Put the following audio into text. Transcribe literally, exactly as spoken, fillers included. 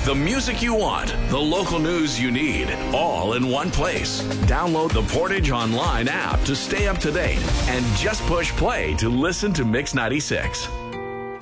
The music you want, the local news you need, all in one place. Download the Portage Online app to stay up to date and just push play to listen to Mix ninety-six.